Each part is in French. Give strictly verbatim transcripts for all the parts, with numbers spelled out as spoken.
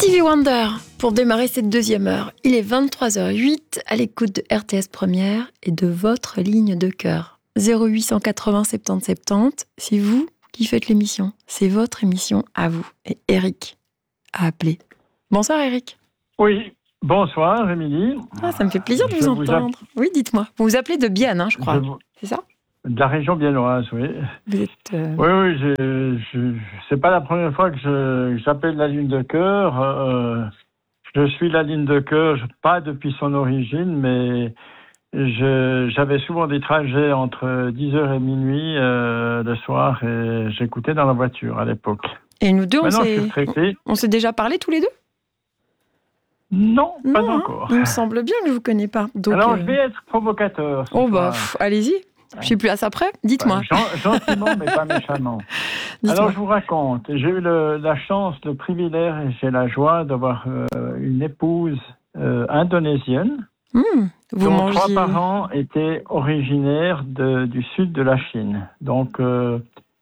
Stevie Wonder, pour démarrer cette deuxième heure. Il est vingt-trois heures huit à l'écoute de R T S Première et de votre ligne de cœur. zéro huit cent quatre-vingts soixante-dix soixante-dix, c'est vous qui faites l'émission. C'est votre émission à vous. Et Eric a appelé. Bonsoir Eric. Oui, bonsoir Émilie. Ah, ça me fait plaisir de je vous vous entendre. App... Oui, dites-moi. Vous vous appelez de Bienne, hein, je crois. Je... C'est ça ? De la région biennoise, oui. Vous êtes... Euh... Oui, oui, je, je, c'est pas la première fois que je, j'appelle la ligne de cœur. Euh, je suis la ligne de cœur, pas depuis son origine, mais je, j'avais souvent des trajets entre dix heures et minuit euh, le soir et j'écoutais dans la voiture à l'époque. Et nous deux, on Maintenant, s'est... je suis traité. on s'est déjà parlé tous les deux ? Non, non, pas hein, encore. Il me semble bien que je vous connais pas. Donc, Alors, euh... je vais être provocateur. Oh, bah, pff, allez-y. Je suis plus à ça près. Dites-moi. Ouais, gentiment, mais pas méchamment. Dites-moi. Alors, je vous raconte. J'ai eu le, la chance, le privilège et j'ai la joie d'avoir euh, une épouse euh, indonésienne. Mmh, vous dont mangez... trois parents étaient originaires de, du sud de la Chine. Donc, euh,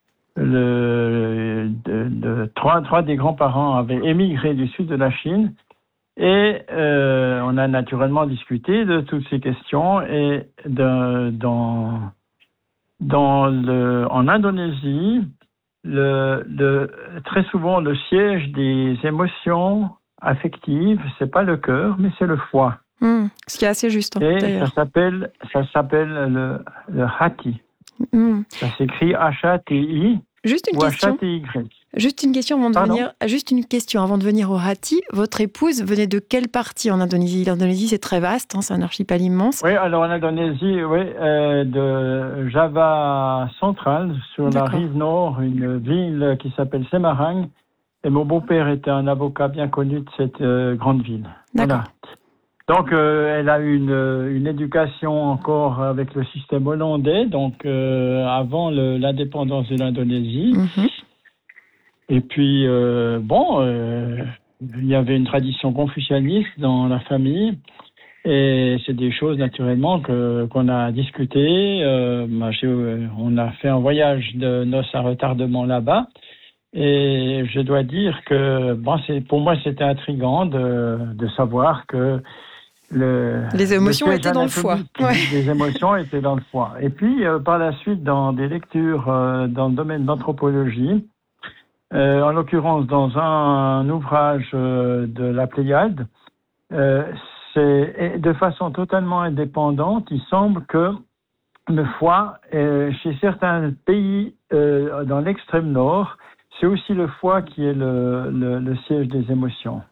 le, de, de, trois, trois des grands-parents avaient émigré du sud de la Chine. Et euh, on a naturellement discuté de toutes ces questions. Et de, dans... Dans le, en Indonésie, le, le, très souvent, le siège des émotions affectives, c'est pas le cœur, mais c'est le foie. Mmh, ce qui est assez juste. Hein, Et d'ailleurs. ça s'appelle, ça s'appelle le, le hati. Mmh. Ça s'écrit H A T I Juste une ou question. H A T Y. Juste une question avant de Pardon venir. Juste une question avant de venir au Hati. Votre épouse venait de quelle partie en Indonésie ? L'Indonésie, c'est très vaste, hein, c'est un archipel immense. Oui, alors en Indonésie, oui, euh, de Java central, sur D'accord. la rive nord, une ville qui s'appelle Semarang. Et mon beau-père était un avocat bien connu de cette euh, grande ville. D'accord. Voilà. Donc, euh, elle a eu une, une éducation encore avec le système hollandais, donc euh, avant le, l'indépendance de l'Indonésie. Mmh. Et puis, euh, bon, euh, il y avait une tradition confucianiste dans la famille. Et c'est des choses, naturellement, que, qu'on a discutées. Euh, on a fait un voyage de noces à retardement là-bas. Et je dois dire que, bon, c'est, pour moi, c'était intriguant de, de savoir que le, les émotions le étaient dans le foie. Ouais. Les émotions étaient dans le foie. Et puis, euh, par la suite, dans des lectures euh, dans le domaine de l'anthropologie, Euh, en l'occurrence, dans un, un ouvrage euh, de la Pléiade, euh, c'est de façon totalement indépendante, il semble que le foie, euh, chez certains pays euh, dans l'extrême nord, c'est aussi le foie qui est le, le, le siège des émotions.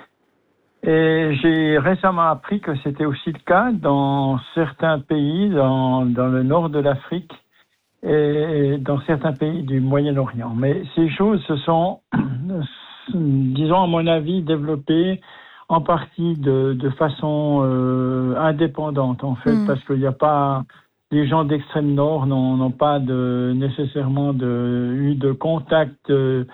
Et j'ai récemment appris que c'était aussi le cas dans certains pays dans, dans le nord de l'Afrique, et dans certains pays du Moyen-Orient. Mais ces choses se sont, disons à mon avis, développées en partie de, de façon euh, indépendante, en fait, mmh. parce qu'il n'y a pas... Les gens d'extrême nord n'ont, n'ont pas de, nécessairement de, eu de contact euh,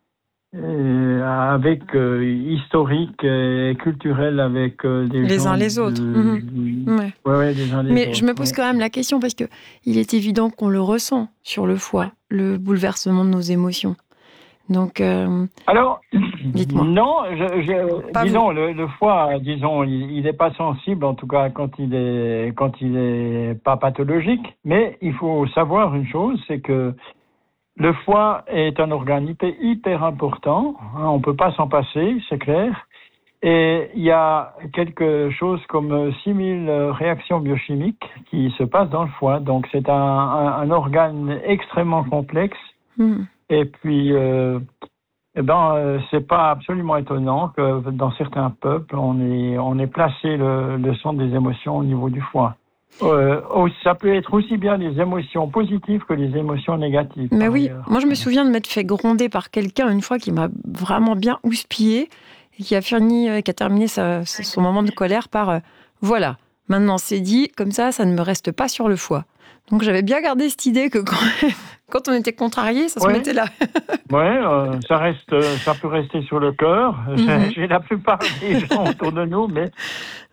euh, avec euh, historique et culturel avec euh, des les gens uns les autres. De, mmh. de, ouais. Ouais, ouais, les uns les Mais autres. je me pose ouais. quand même la question parce que il est évident qu'on le ressent sur le foie, le bouleversement de nos émotions. Donc, euh, alors, dites-moi. Non, je, je, disons le, le foie, disons, il n'est pas sensible en tout cas quand il est quand il est pas pathologique. Mais il faut savoir une chose, c'est que le foie est un organe hyper, hyper important. Hein, on peut pas s'en passer, c'est clair. Et il y a quelque chose comme six mille réactions biochimiques qui se passent dans le foie. Donc c'est un, un, un organe extrêmement complexe. Mmh. Et puis, euh, eh ben, euh, c'est pas absolument étonnant que dans certains peuples, on est, on est placé le, le centre des émotions au niveau du foie. Euh, ça peut être aussi bien des émotions positives que des émotions négatives. Mais oui, ailleurs. Moi je me souviens de m'être fait gronder par quelqu'un une fois qui m'a vraiment bien houspillé et qui a fini, qui a terminé sa, son moment de colère par euh, voilà, maintenant c'est dit, comme ça, ça ne me reste pas sur le foie. Donc j'avais bien gardé cette idée que quand, quand on était contrarié, ça se ouais. mettait là. Ouais, euh, ça reste, ça peut rester sur le cœur. Mm-hmm. J'ai la plupart des gens autour de nous, mais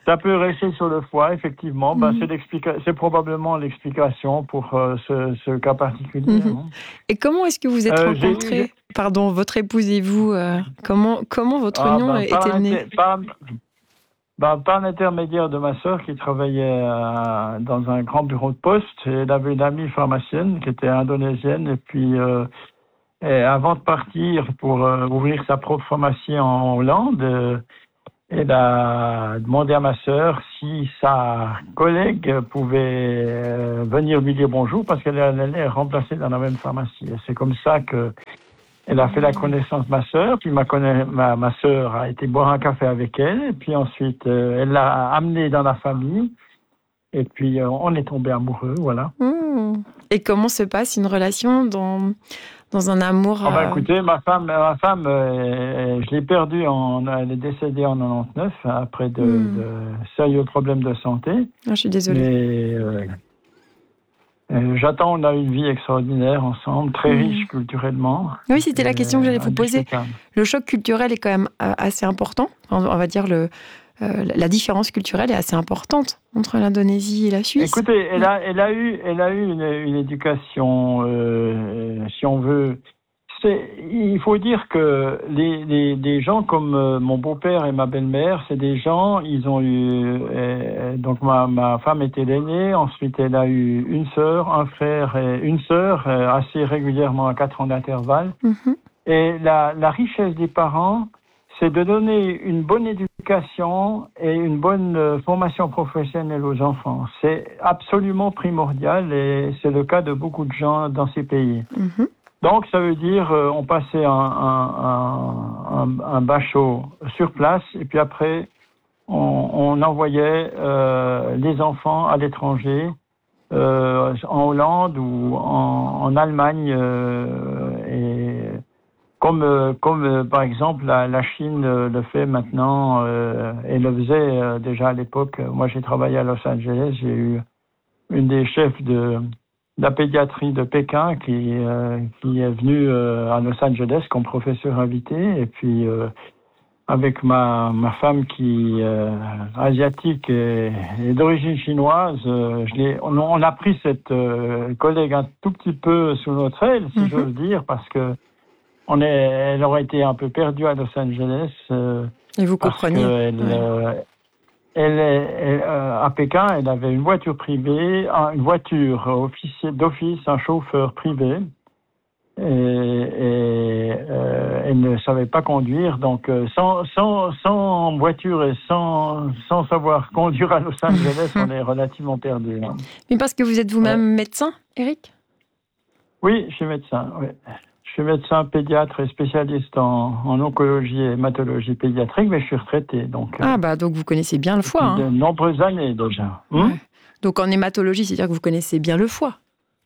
Ça peut rester sur le foie, effectivement. Mmh. Ben, c'est, l'explica- c'est probablement l'explication pour euh, ce, ce cas particulier. Mmh. Hein. Et comment est-ce que vous êtes Euh, rencontrés j'ai- Pardon, votre épouse et vous, euh, comment, comment votre Ah, union ben, par, est-elle née? inter- par, ben, par l'intermédiaire de ma sœur qui travaillait euh, dans un grand bureau de poste. Et elle avait une amie pharmacienne qui était indonésienne. Et puis, euh, et avant de partir pour euh, ouvrir sa propre pharmacie en Hollande, euh, elle a demandé à ma sœur si sa collègue pouvait euh, venir lui dire bonjour parce qu'elle allait remplacer dans la même pharmacie. Et c'est comme ça que elle a fait la connaissance de ma sœur, puis ma, conna- ma, ma sœur a été boire un café avec elle, et puis ensuite euh, elle l'a amenée dans la famille, et puis euh, on est tombé amoureux, voilà. Mmh. Et comment se passe une relation dans, dans un amour Ah ben, euh, écoutez, ma femme, ma femme, euh, je l'ai perdue, en, elle est décédée en quatre-vingt-dix-neuf après de, Hmm. de sérieux problèmes de santé. ah, je suis désolée. Mais euh, euh, j'attends, on a une vie extraordinaire ensemble, très Hmm. riche culturellement. Oui, c'était la Et, question que j'allais vous poser. indiscutable. Le choc culturel est quand même euh, assez important. Enfin, on va dire le, euh, la différence culturelle est assez importante entre l'Indonésie et la Suisse. Écoutez, elle a, elle a eu, elle a eu une, une éducation, euh, si on veut. C'est, il faut dire que les, les, des gens comme euh, mon beau-père et ma belle-mère, c'est des gens, ils ont eu, euh, donc ma, ma femme était l'aînée, ensuite elle a eu une sœur, un frère et une sœur, euh, assez régulièrement à quatre ans d'intervalle. Mhm. Et la, la richesse des parents, c'est de donner une bonne éducation et une bonne euh, formation professionnelle aux enfants. C'est absolument primordial et c'est le cas de beaucoup de gens dans ces pays. Mhm. Donc, ça veut dire euh, on passait un, un, un, un, un bachot sur place et puis après, on, on envoyait euh, les enfants à l'étranger, euh, en Hollande ou en, en Allemagne. Euh, et comme, euh, comme euh, par exemple, la, la Chine euh, le fait maintenant euh, et le faisait euh, déjà à l'époque. Moi, j'ai travaillé à Los Angeles, j'ai eu une des chefs de la pédiatrie de Pékin qui, euh, qui est venue euh, à Los Angeles comme professeur invité. Et puis, euh, avec ma, ma femme qui est euh, asiatique et, et d'origine chinoise, euh, je l'ai, on, on a pris cette euh, collègue un tout petit peu sous notre aile, si Mhm. j'ose dire, parce que on est, elle aurait été un peu perdue à Los Angeles. Euh, Et vous parce compreniez. qu'elle, Ouais. euh, elle, est- elle, euh, à Pékin, elle avait une voiture privée, un- une voiture officier, d'office, un chauffeur privé. Et, et euh, elle ne savait pas conduire. Donc, euh, sans, sans, sans voiture et sans, sans savoir conduire à Los Angeles, on est relativement perdu. Hein. Mais parce que vous êtes vous-même médecin, Eric? Oui, je suis médecin. Oui. Je suis médecin pédiatre et spécialiste en, en oncologie et hématologie pédiatrique, mais je suis retraité. Donc, Ah bah donc vous connaissez bien le foie. depuis Hein. de nombreuses années déjà. Hmm Ouais. Donc en hématologie, c'est-à-dire que vous connaissez bien le foie.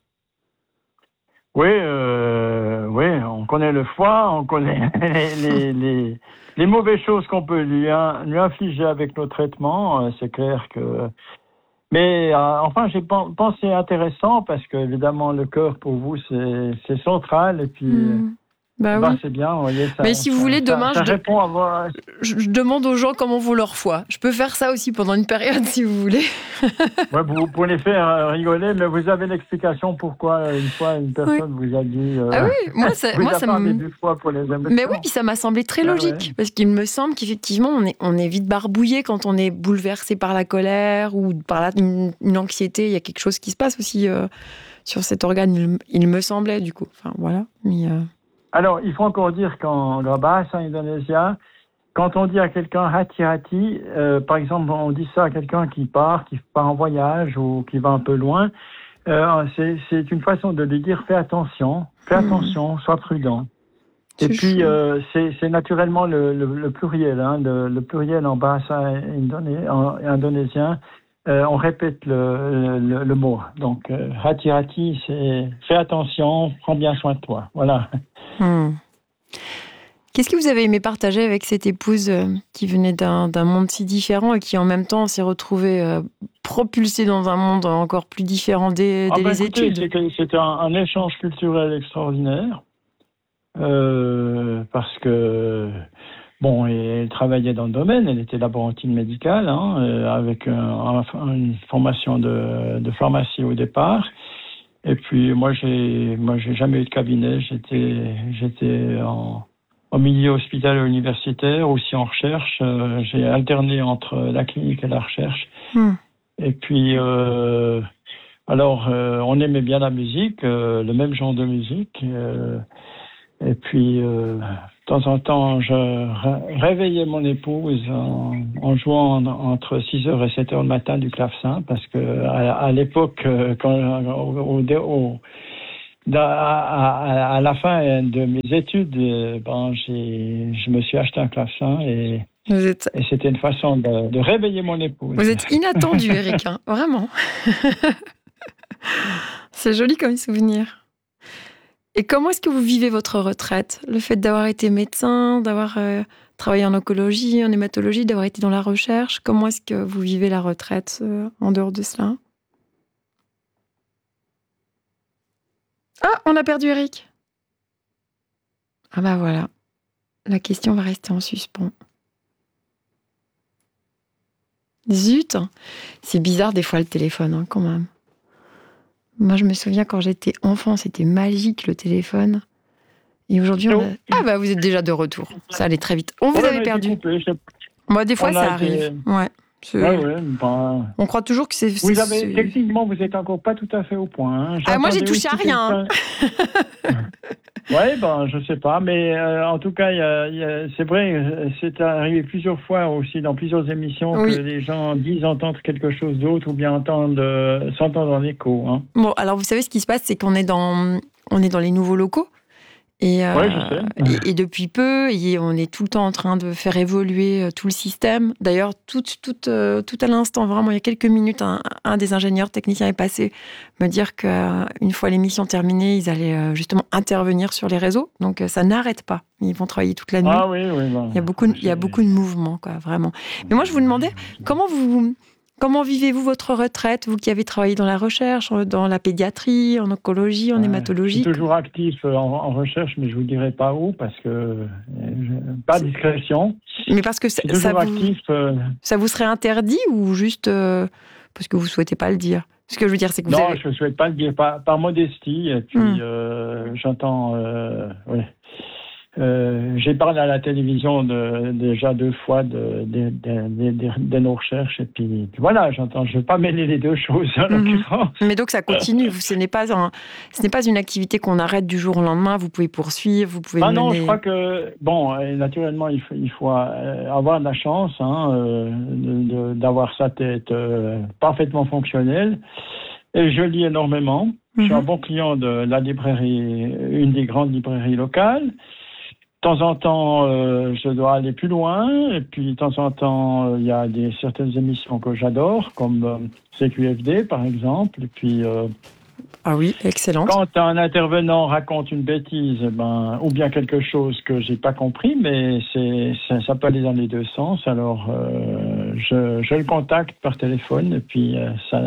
Oui, euh, oui, on connaît le foie, on connaît les, les, les, les mauvaises choses qu'on peut lui, in- lui infliger avec nos traitements. Euh, c'est clair que. Mais euh, enfin, j'ai pen- pensé intéressant parce que évidemment le cœur pour vous c'est, c'est central et puis. Hmm. Bah Ben, oui. c'est bien, vous voyez, ça, Mais si vous ça- voulez, ça- demain, ça je, de- répond à vos- je- je demande aux gens comment vaut leur foie. Je peux faire ça aussi pendant une période si vous voulez. Ouais, vous, vous pouvez les faire euh, rigoler, mais vous avez l'explication pourquoi euh, une fois une personne vous a dit. Euh, Ah oui, moi ça, vous moi, a ça parlé me. du foie pour les émotions. Mais oui, puis ça m'a semblé très Ah logique, ouais. parce qu'il me semble qu'effectivement, on est, on est vite barbouillé quand on est bouleversé par la colère ou par la- une, une anxiété. Il y a quelque chose qui se passe aussi euh, sur cet organe, il, il me semblait, du coup. Enfin, voilà. Mais, euh, Alors, il faut encore dire qu'en le bahasa indonésien, quand on dit à quelqu'un hati-hati, euh, par exemple, on dit ça à quelqu'un qui part, qui part en voyage ou qui va un peu loin, euh, c'est, c'est une façon de lui dire fais attention, fais Mmh. attention, sois prudent. Et c'est puis, chou. euh, c'est, c'est naturellement le, le, le pluriel, hein, le, le pluriel en bahasa indonésien, en indonésien euh, on répète le, le, le mot. Donc, euh, hati-hati, c'est fais attention, prends bien soin de toi. Voilà. Hmm. Qu'est-ce que vous avez aimé partager avec cette épouse euh, qui venait d'un, d'un monde si différent et qui en même temps s'est retrouvée euh, propulsée dans un monde encore plus différent dès, Ah dès ben, les écoutez, études? c'était, c'était un, un échange culturel extraordinaire. Euh, parce que bon, et elle travaillait dans le domaine, elle était laborantine médicale, hein, euh, avec un, un, une formation de, de pharmacie au départ. Et puis moi, j'ai, moi, j'ai jamais eu de cabinet. J'étais, j'étais en, en milieu hospitalier universitaire, aussi en recherche. Euh, j'ai alterné entre la clinique et la recherche. Mmh. Et puis, euh, alors, euh, on aimait bien la musique, euh, le même genre de musique. Euh, et puis, euh, de temps en temps, je ré- réveillais mon épouse en, en jouant en- entre six heures et sept heures le matin du clavecin, parce que à, à l'époque, euh, quand au, au, au, à, à, à la fin de mes études, euh, ben, j'ai, je me suis acheté un clavecin et, Vous êtes, et c'était une façon de, de réveiller mon épouse. vous êtes inattendu, Eric, hein, vraiment. C'est joli comme souvenir. Et comment est-ce que vous vivez votre retraite? Le fait d'avoir été médecin, d'avoir euh, travaillé en oncologie, en hématologie, d'avoir été dans la recherche, comment est-ce que vous vivez la retraite euh, en dehors de cela? Ah, on a perdu Eric. Ah bah voilà, la question va rester en suspens. Zut, c'est bizarre des fois le téléphone, hein, quand même. Moi, je me souviens quand j'étais enfant, c'était magique le téléphone. Et aujourd'hui, on a... Ah bah vous êtes déjà de retour. Ça allait très vite. On vous Ouais, avait on a été perdu. coupé, je- Moi, des fois, on ça a arrive. été- Ouais. c'est- Ouais, ouais, ben, On croit toujours que c'est. vous c'est- avez, c'est- techniquement, vous êtes encore pas tout à fait au point. hein. Ah, moi, j'ai J'entendais touché à aussi rien. hein. quelqu'un- Ouais, ben, je sais pas, mais euh, en tout cas, il y a, il y a- c'est vrai, euh, c'est arrivé plusieurs fois aussi dans plusieurs émissions Oui. que les gens disent entendre quelque chose d'autre ou bien entendre, euh, s'entendre en écho. Hein. Bon, alors vous savez ce qui se passe, c'est qu'on est dans, on est dans les nouveaux locaux. Et, euh, Ouais, je sais. et, et depuis peu, et on est tout le temps en train de faire évoluer euh, tout le système. D'ailleurs, tout, tout, euh, tout à l'instant, vraiment, il y a quelques minutes, un, un des ingénieurs techniciens est passé me dire qu'une fois l'émission terminée, ils allaient euh, justement intervenir sur les réseaux. Donc, euh, ça n'arrête pas. Ils vont travailler toute la nuit. Ah oui, oui. Ben, Il y a beaucoup, il y a beaucoup de mouvements, quoi, vraiment. Mais moi, je vous demandais, comment vous, comment vivez-vous votre retraite, vous qui avez travaillé dans la recherche, dans la pédiatrie, en oncologie, en Ouais, hématologie? Je suis toujours actif en, en recherche, mais je vous dirai pas où parce que euh, je- pas de discrétion. Mais parce que Je ça, suis toujours ça vous, actif. euh, ça vous serait interdit ou juste euh, parce que vous souhaitez pas le dire? Ce que je veux dire, c'est que vous non, avez... je ne souhaite pas le dire par, par modestie. Et puis, Hmm. euh, j'entends. Euh, oui. Euh, j'ai parlé à la télévision de, déjà deux fois de, de, de, de, de, de nos recherches. Et puis, puis voilà, j'entends. Je ne veux pas mêler les deux choses en Mhm. l'occurrence. Mais donc ça continue. Vous- Ce n'est pas un, ce n'est pas une activité qu'on arrête du jour au lendemain. Vous pouvez poursuivre, vous pouvez Ah non, mener... je crois que, bon, euh, naturellement, il faut, il faut euh, avoir de la chance hein, euh, de- de- d'avoir sa tête euh, parfaitement fonctionnelle. Et je lis énormément. Je suis Mhm. un bon client de la librairie, une des grandes librairies locales. De temps en temps, euh, je dois aller plus loin. Et puis, de temps en temps, euh, il y a des, certaines émissions que j'adore, comme euh, C Q F D, par exemple. Et puis... Euh, Ah oui, excellente. Quand un intervenant raconte une bêtise, ben, ou bien quelque chose que j'ai pas compris, mais c'est, c'est ça peut aller dans les deux sens. Alors, euh, je, je le contacte par téléphone et puis euh, ça,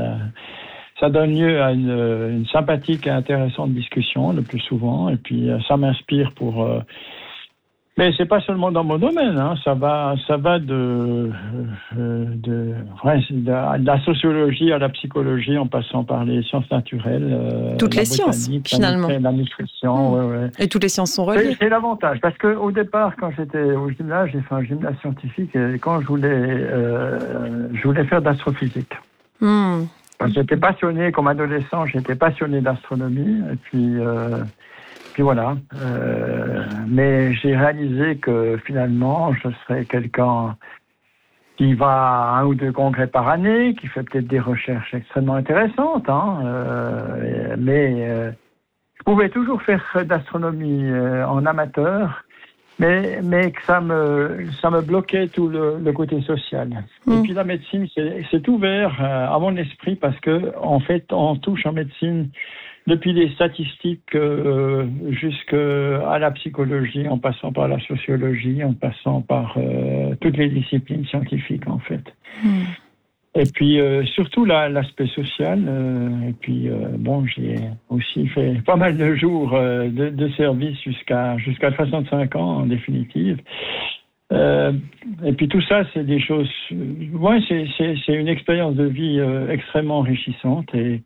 ça donne lieu à une, une sympathique et intéressante discussion le plus souvent. Et puis euh, ça m'inspire pour. Euh, mais c'est pas seulement dans mon domaine, hein, ça va, ça va de, euh, de, ouais, de, de la sociologie à la psychologie, en passant par les sciences naturelles, euh, Toutes la les sciences, botanique, finalement. la, la nutrition, Mmh. ouais, ouais. Et toutes les sciences sont C'est, reliées. c'est l'avantage, parce que au départ, quand j'étais au gymnase, j'ai fait un gymnase scientifique, et quand je voulais, euh, je voulais faire d'astrophysique. Mmh. J'étais passionné, comme adolescent, j'étais passionné d'astronomie, et puis. Euh, Puis voilà. Euh, mais j'ai réalisé que finalement, je serais quelqu'un qui va à un ou deux congrès par année, qui fait peut-être des recherches extrêmement intéressantes, hein, euh, mais euh, je pouvais toujours faire d'astronomie euh, en amateur, mais, mais que ça me, ça me bloquait tout le, le côté social. Mmh. Et puis la médecine, c'est, c'est ouvert euh, à mon esprit parce que en fait, on touche en médecine depuis les statistiques euh, jusqu'à la psychologie, en passant par la sociologie, en passant par euh, toutes les disciplines scientifiques, en fait. Mmh. Et puis, euh, surtout la, l'aspect social. Euh, et puis, euh, bon, j'ai aussi fait pas mal de jours euh, de, de service jusqu'à, jusqu'à soixante-cinq ans, en définitive. Euh, euh, et puis tout ça, c'est des choses. Ouais, c'est, c'est, c'est une expérience de vie euh, extrêmement enrichissante et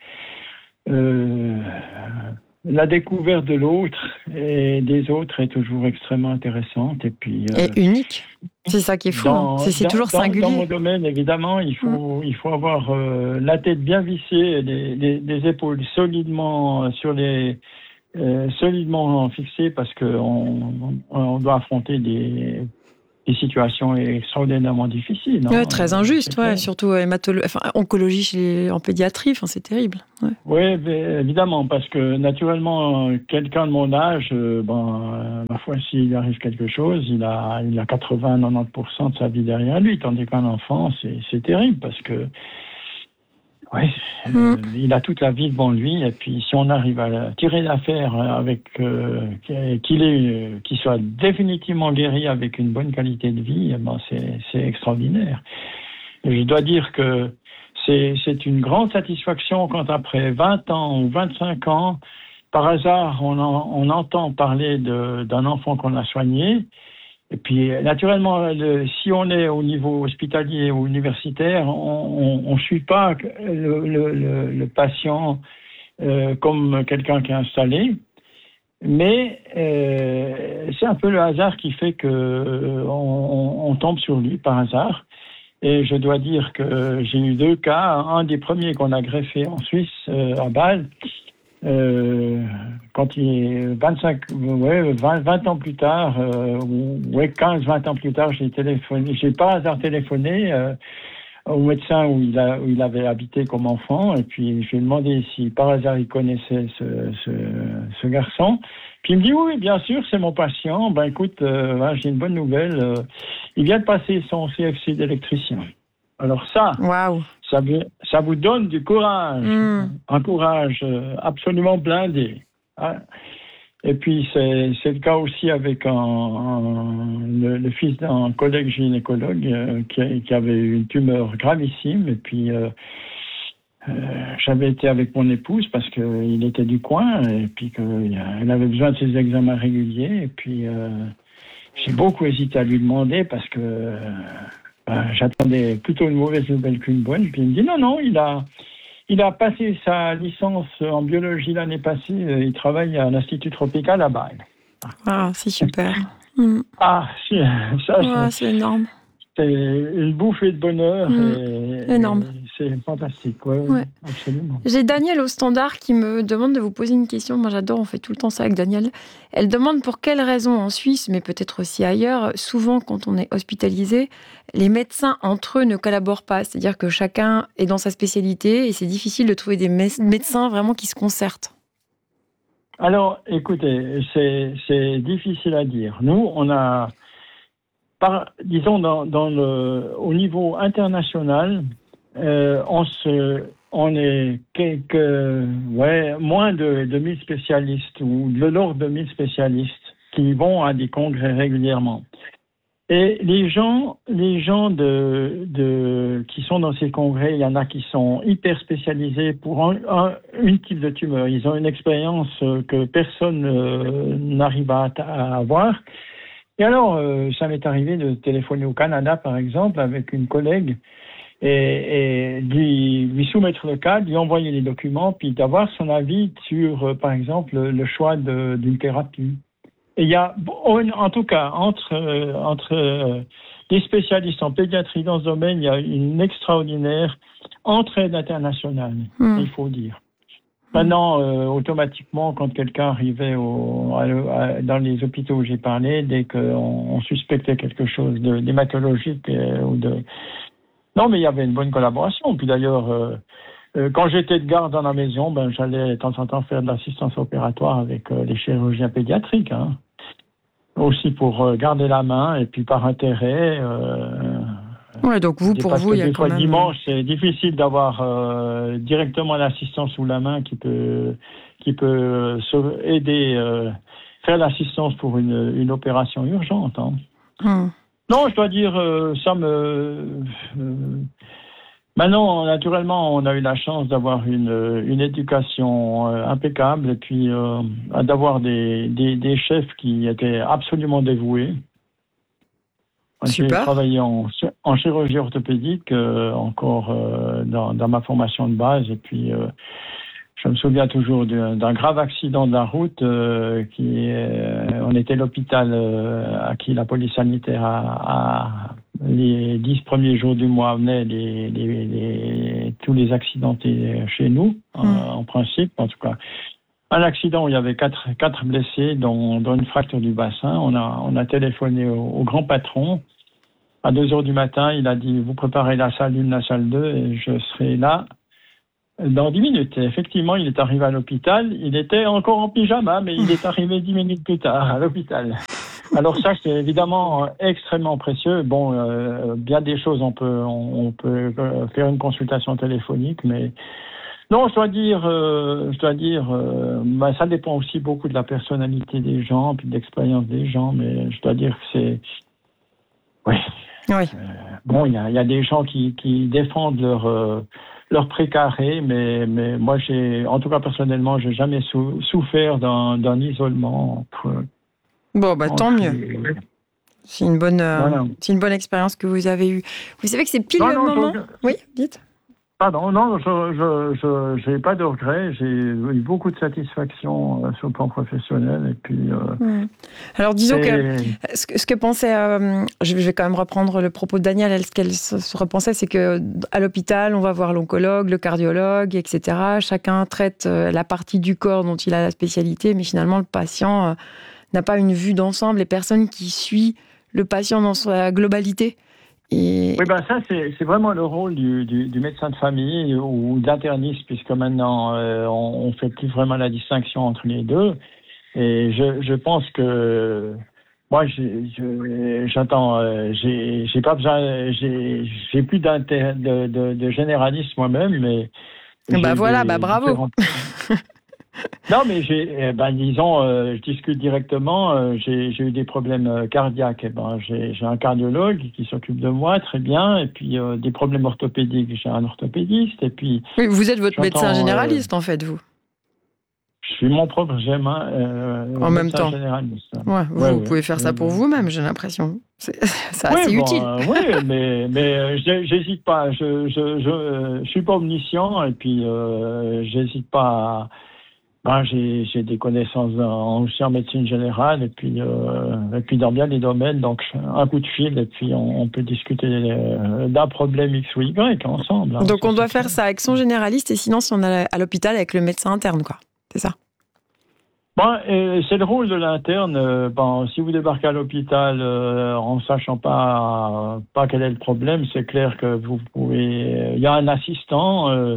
euh, la découverte de l'autre et des autres est toujours extrêmement intéressante et puis euh, et unique. C'est ça qui est fou. dans, hein. C'est, c'est dans, toujours dans, singulier. dans mon domaine, évidemment, il faut, mm. il faut avoir euh, la tête bien vissée, et des, des, des épaules solidement sur les euh, solidement fixées parce que on, on doit affronter des des situations extraordinairement difficiles. Ouais, très injustes, ouais, surtout hématolo- enfin, oncologie chez les... en pédiatrie, enfin, c'est terrible. Ouais. Oui, évidemment, parce que naturellement, quelqu'un de mon âge, euh, ben, euh, ma foi, s'il arrive quelque chose, il a, il a quatre-vingts à quatre-vingt-dix pour cent de sa vie derrière lui, tandis qu'un enfant, c'est, c'est terrible, parce que ouais, mmh. euh, il a toute la vie devant lui, et puis si on arrive à tirer l'affaire avec euh, qu'il est, qu'il soit définitivement guéri avec une bonne qualité de vie, eh ben c'est, c'est extraordinaire. Et je dois dire que c'est, c'est une grande satisfaction quand après vingt ans ou vingt-cinq ans, par hasard, on, en, on entend parler de, d'un enfant qu'on a soigné. Et puis, naturellement, le, si on est au niveau hospitalier ou universitaire, on ne suit pas le, le, le, le patient euh, comme quelqu'un qui est installé. Mais euh, c'est un peu le hasard qui fait qu'on on, on tombe sur lui par hasard. Et je dois dire que j'ai eu deux cas. Un des premiers qu'on a greffé en Suisse, euh, à Bâle, Euh, quand il est vingt-cinq, ouais, vingt, vingt ans plus tard, euh, ouais, quinze, vingt ans plus tard, j'ai téléphoné, j'ai par hasard téléphoné euh, au médecin où il, a, où il avait habité comme enfant, et puis je lui ai demandé si par hasard il connaissait ce, ce, ce garçon. Puis il me dit oui, bien sûr, c'est mon patient. Ben écoute, euh, ben, j'ai une bonne nouvelle. Euh, il vient de passer son C F C d'électricien. Alors ça, wow. ça, ça vous donne du courage, mmh. un courage absolument blindé. Hein. Et puis c'est, c'est le cas aussi avec un, un, le, le fils d'un collègue gynécologue euh, qui, qui avait une tumeur gravissime. Et puis euh, euh, j'avais été avec mon épouse parce qu'il était du coin et puis qu'elle avait besoin de ses examens réguliers. Et puis euh, j'ai beaucoup hésité à lui demander parce que euh, ben, j'attendais plutôt une mauvaise nouvelle qu'une bonne. Puis il me dit non, non, il a, il a passé sa licence en biologie l'année passée. Il travaille à l'Institut Tropical à Bâle. Ah, c'est super. Mm. Ah, c'est, ça, ouais, c'est énorme. C'est une bouffée de bonheur. Mmh. Et, énorme. Et c'est fantastique, ouais, ouais. Absolument. J'ai Daniel au standard qui me demande de vous poser une question. Moi, j'adore, on fait tout le temps ça avec Daniel. Elle demande pour quelles raisons en Suisse, mais peut-être aussi ailleurs, souvent quand on est hospitalisé, les médecins entre eux ne collaborent pas. C'est-à-dire que chacun est dans sa spécialité et c'est difficile de trouver des médecins vraiment qui se concertent. Alors, écoutez, c'est, c'est difficile à dire. Nous, on a... Par, disons, dans, dans le, au niveau international, euh, on, se, on est quelques, ouais, moins de, de mille spécialistes ou de l'ordre de mille spécialistes qui vont à des congrès régulièrement. Et les gens, les gens de, de, qui sont dans ces congrès, il y en a qui sont hyper spécialisés pour un, un une type de tumeur. Ils ont une expérience que personne euh, n'arrive à, à avoir. Et alors, euh, ça m'est arrivé de téléphoner au Canada, par exemple, avec une collègue et, et lui, lui soumettre le cas, lui envoyer les documents, puis d'avoir son avis sur, euh, par exemple, le choix de, d'une thérapie. Et il y a, en tout cas, entre, euh, entre euh, les spécialistes en pédiatrie dans ce domaine, il y a une extraordinaire entraide internationale, mmh. il faut dire. Maintenant, euh, automatiquement, quand quelqu'un arrivait au, à, à, dans les hôpitaux où j'ai parlé, dès qu'on on suspectait quelque chose de, d'hématologique euh, ou de... Non, mais il y avait une bonne collaboration. Puis d'ailleurs, euh, euh, quand j'étais de garde dans la maison, ben, j'allais de temps en temps faire de l'assistance opératoire avec euh, les chirurgiens pédiatriques. Hein. Aussi pour euh, garder la main et puis par intérêt... Euh, Ouais, donc vous, pour vous, il y a des quand fois, même... dimanche, c'est difficile d'avoir euh, directement l'assistance sous la main qui peut, qui peut aider, euh, faire l'assistance pour une, une opération urgente. Hein. Hum. Non, je dois dire, euh, ça me... Euh, maintenant, naturellement, on a eu la chance d'avoir une, une éducation euh, impeccable et puis euh, d'avoir des, des, des chefs qui étaient absolument dévoués. J'ai Super. travaillé en, en chirurgie orthopédique euh, encore euh, dans, dans ma formation de base. Et puis, euh, je me souviens toujours d'un, d'un grave accident de la route. Euh, qui, euh, on était à l'hôpital euh, à qui la police sanitaire a, a les dix premiers jours du mois venaient les, les, les, tous les accidentés chez nous, mmh. euh, en principe, en tout cas. Un accident où il y avait quatre, quatre blessés, dont, dont une fracture du bassin. On a, on a téléphoné au, au grand patron. À deux heures du matin, il a dit, vous préparez la salle un, la salle deux, et je serai là dans dix minutes. Et effectivement, il est arrivé à l'hôpital. Il était encore en pyjama, mais il est arrivé dix minutes plus tard à l'hôpital. Alors ça, c'est évidemment extrêmement précieux. Bon, euh, bien des choses, on peut, on, on peut faire une consultation téléphonique, mais non, je dois dire, euh, je dois dire, euh, bah, ça dépend aussi beaucoup de la personnalité des gens, puis de l'expérience des gens, mais je dois dire que c'est, oui. Oui. Euh, bon, il y a, y a des gens qui, qui défendent leur euh, leur précaré, mais mais moi j'ai, en tout cas personnellement, j'ai jamais sou- souffert d'un, d'un isolement entre. Bon, bah, tant mieux. C'est une bonne, euh, voilà. c'est une bonne expérience que vous avez eue. Vous savez que c'est pile non, le non, moment. Je... Oui, dites. Pardon, non, je je je j'ai pas de regrets. J'ai eu beaucoup de satisfaction euh, sur le plan professionnel et puis. Euh, mmh. Alors disons que ce, que ce que pensait, euh, je vais quand même reprendre le propos de Danielle. Elle, ce qu'elle se, se repensait, c'est que à l'hôpital, on va voir l'oncologue, le cardiologue, et cetera. Chacun traite euh, la partie du corps dont il a la spécialité, mais finalement le patient euh, n'a pas une vue d'ensemble. Les personnes qui suivent le patient dans sa globalité. Et... Oui, ben ça, c'est, c'est vraiment le rôle du, du, du médecin de famille ou d'interniste, puisque maintenant, euh, on ne fait plus vraiment la distinction entre les deux. Et je, je pense que moi, j'ai, je, j'attends, euh, j'ai, j'ai pas besoin, j'ai, j'ai plus d'intérêt de, de, de généraliste moi-même, mais. Bah voilà, bah bravo. Non, mais j'ai, ben, disons, euh, je discute directement. Euh, j'ai, j'ai eu des problèmes cardiaques. Et ben, j'ai, j'ai un cardiologue qui s'occupe de moi, très bien. Et puis euh, des problèmes orthopédiques, j'ai un orthopédiste. Et puis. Oui, vous êtes votre médecin généraliste, euh, en fait, vous. Je suis mon propre gémin. Euh, en même temps. Généraliste. Ouais, vous, ouais, vous ouais. pouvez faire ça pour ouais. vous-même, j'ai l'impression. C'est, c'est oui, assez bon, utile. Euh, oui, mais mais j'hésite pas. Je je je je suis pas omniscient et puis euh, j'hésite pas. À, Ben, j'ai, j'ai des connaissances en, aussi en médecine générale et puis, euh, et puis dans bien des domaines. Donc, un coup de fil et puis on, on peut discuter euh, d'un problème X ou Y ensemble. Hein, donc, ça, on doit faire ça avec son généraliste et sinon, si on est à l'hôpital, avec le médecin interne, quoi. C'est ça. Bon, et c'est le rôle de l'interne. Euh, bon, si vous débarquez à l'hôpital euh, en sachant pas, pas quel est le problème, c'est clair que vous pouvez... Il y a un assistant... Euh,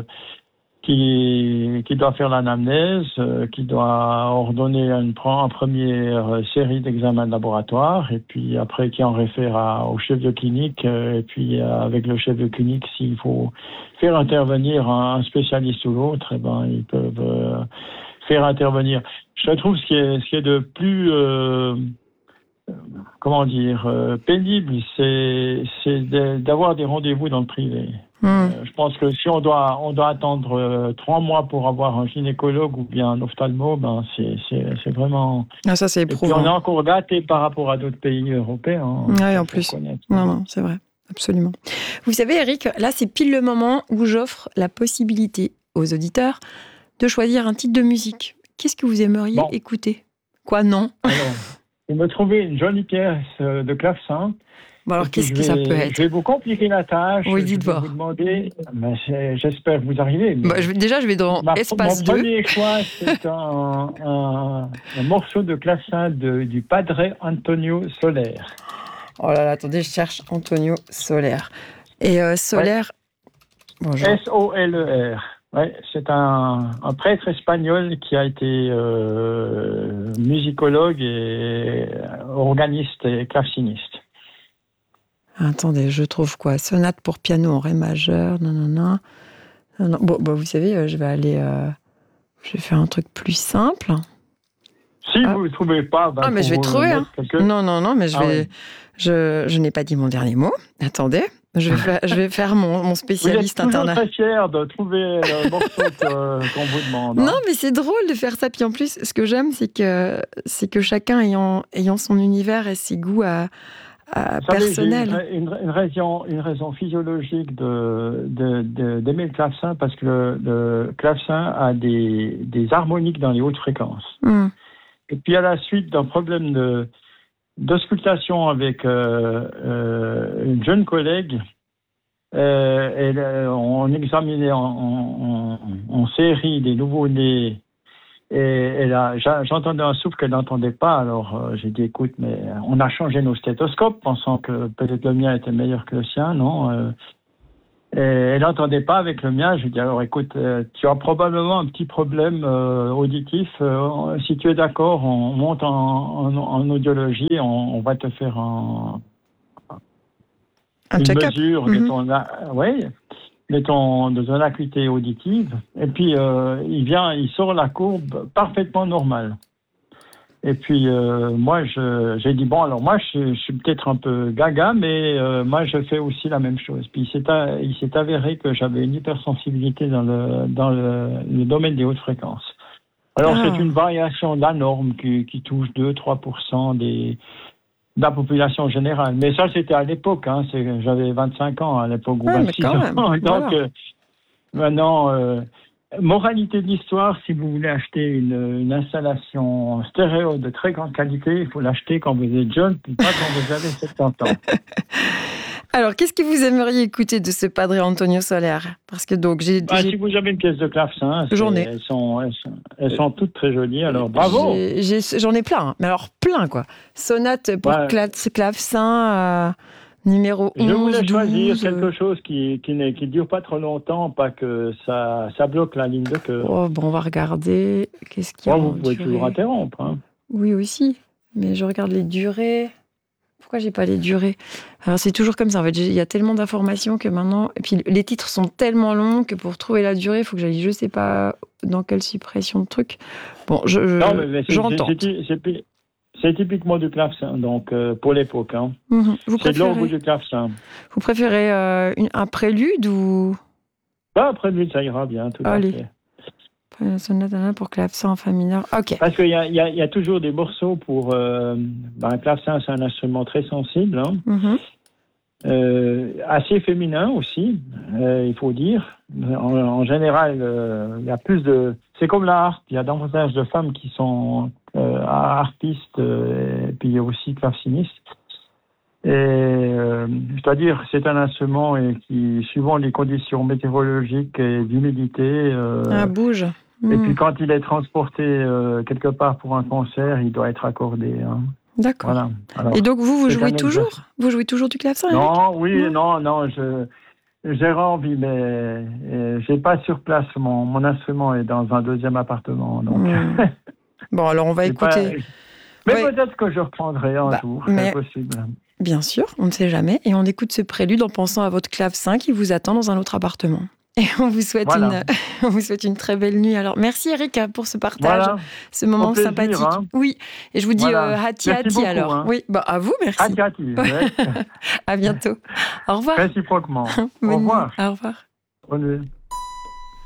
Qui, qui doit faire l'anamnèse, euh, qui doit ordonner une, une première série d'examens de laboratoire, et puis après qui en réfère à, au chef de clinique, euh, et puis euh, avec le chef de clinique, s'il faut faire intervenir un spécialiste ou l'autre, eh ben ils peuvent euh, faire intervenir. Je trouve ce qui est, ce qui est de plus euh, comment dire euh, pénible, c'est, c'est de, d'avoir des rendez-vous dans le privé. Mmh. Euh, je pense que si on doit, on doit attendre euh, trois mois pour avoir un gynécologue ou bien un ophtalmo, ben c'est, c'est, c'est vraiment. Ah, ça, c'est éprouvant. Et puis on est encore gâté par rapport à d'autres pays européens. Oui, en plus. Non, non, c'est vrai. Absolument. Vous savez, Eric, là, c'est pile le moment où j'offre la possibilité aux auditeurs de choisir un titre de musique. Qu'est-ce que vous aimeriez bon. écouter ? Quoi, non ? Alors, vous me trouvez une jolie pièce de clavecin. Bon, alors, qu'est-ce que vais, ça peut être ? Je vais vous compliquer la tâche. Oui, dites je vais vous demander. Ben, j'espère que vous arrivez. Bah, je vais, déjà, je vais dans ma, espace deux. Mon premier choix, c'est un, un, un morceau de clavecin de, du Padre Antonio Soler. Oh là là, attendez, je cherche Antonio Soler. Et euh, Soler... Ouais. Bonjour. S O L E R. Ouais, c'est un, un prêtre espagnol qui a été euh, musicologue et organiste et claveciniste. Attendez, je trouve quoi ? Sonate pour piano en ré majeur, non, non, non. non, non. Bon, bah, vous savez, je vais aller... Euh, je vais faire un truc plus simple. Si ah. vous ne trouvez pas... Ben, ah, mais je vais trouver. Hein. Quelques... Non, non, non, mais je, ah, vais, oui. je, je n'ai pas dit mon dernier mot. Attendez, je vais faire, je vais faire mon, mon spécialiste international. Vous êtes toujours très fier de trouver le morceau que, qu'on vous demande. Hein. Non, mais c'est drôle de faire ça. Puis en plus, ce que j'aime, c'est que, c'est que chacun ayant, ayant son univers et ses goûts à... à, savez, personnelle. Une, une, une, raison, une raison physiologique de, de, de, d'aimer le clavecin, parce que le, le clavecin a des, des harmoniques dans les hautes fréquences. Mm. Et puis à la suite d'un problème de, d'auscultation avec euh, euh, une jeune collègue, euh, elle, on examinait en, en, en série des nouveaux-nés. Et, et là, j'entendais un souffle qu'elle n'entendait pas. Alors, euh, j'ai dit, écoute, mais on a changé nos stéthoscopes, pensant que peut-être le mien était meilleur que le sien, non euh, et elle n'entendait pas avec le mien. J'ai dit, alors, écoute, euh, tu as probablement un petit problème euh, auditif. Euh, si tu es d'accord, on monte en, en, en audiologie, on, on va te faire un, un une check-up. mesure Mm-hmm. de ton... Oui, de ton, de ton acuité auditive, et puis euh, il vient, il sort la courbe parfaitement normale. Et puis euh, moi, je, j'ai dit bon, alors moi, je, je suis peut-être un peu gaga, mais euh, moi, je fais aussi la même chose. Puis il s'est, il s'est avéré que j'avais une hypersensibilité dans le dans le, le domaine des hautes fréquences. Alors ah. c'est une variation de la norme qui, qui touche deux à trois pour cent des de la population générale. Mais ça, c'était à l'époque. Hein. C'est, j'avais vingt-cinq ans à l'époque, ou ouais, vingt-six ans. Donc, voilà. euh, maintenant, euh, moralité de l'histoire, si vous voulez acheter une, une installation stéréo de très grande qualité, il faut l'acheter quand vous êtes jeune, puis pas quand vous avez soixante ans. Alors, qu'est-ce que vous aimeriez écouter de ce Padre Antonio Soler ? Parce que donc, j'ai, bah, j'ai... Si vous avez une pièce de clavecin, j'en ai. Elles, sont, elles, sont, elles sont toutes très jolies, alors bravo j'ai, j'ai, J'en ai plein, mais alors plein, quoi. Sonate pour ouais. clavecin, euh, numéro onze, Je voulais douze, choisir euh... quelque chose qui qui ne qui dure pas trop longtemps, pas que ça, ça bloque la ligne de cœur. Oh, bon, on va regarder. Qu'est-ce qu'il y a bon, vous pouvez durée. Toujours interrompre. Hein. Oui, aussi, mais je regarde les durées... Pourquoi j'ai pas les durées ? Alors c'est toujours comme ça. En fait, il y a tellement d'informations que maintenant, et puis les titres sont tellement longs que pour trouver la durée, il faut que j'aille, je sais pas dans quelle suppression de truc. Bon, je, je non, mais c'est, j'entends. C'est, c'est, c'est, c'est typiquement du clavecin, donc euh, pour l'époque. Hein. Mmh. Vous c'est de l'orgue du clavecin. Vous préférez euh, une, un prélude ou ? Bah, un prélude, ça ira bien. Tout Allez. À fait. Sonate pour clavecin en fa mineur. Ok. Parce qu'il y a, il y a, il y a toujours des morceaux pour. Euh, ben, un clavecin, c'est un instrument très sensible, hein. Mm-hmm. euh, assez féminin aussi, euh, il faut dire. En, en général, euh, il y a plus de. C'est comme la harpe. Il y a davantage de femmes qui sont euh, harpistes, euh, et puis il y a aussi clavecinistes. Et euh, c'est-à-dire, c'est un instrument et qui, suivant les conditions météorologiques et d'humidité, euh, ah, bouge. Et mmh. puis quand il est transporté euh, quelque part pour un concert, il doit être accordé. Hein. D'accord. Voilà. Alors, et donc vous, vous jouez toujours ? Vous jouez toujours du clavecin ? Non, oui, non, non, non je, j'ai envie, mais euh, j'ai pas sur place. Mon, mon instrument est dans un deuxième appartement. Donc. Mmh. Bon, alors on va écouter. Pas... Mais ouais. peut-être que je reprendrai un bah, jour, mais... c'est possible. Bien sûr, on ne sait jamais. Et on écoute ce prélude en pensant à votre clavecin qui vous attend dans un autre appartement. Et on vous souhaite, voilà. une, on vous souhaite une très belle nuit. Alors, merci Eric pour ce partage, voilà. ce moment plaisir, sympathique. Hein. Oui, et je vous dis voilà. euh, hati hati beaucoup, alors. Hein. Oui, bah à vous, merci. Hati hati. Ouais. À bientôt. Au revoir. Réciproquement. Au revoir. Au revoir. Bonne nuit.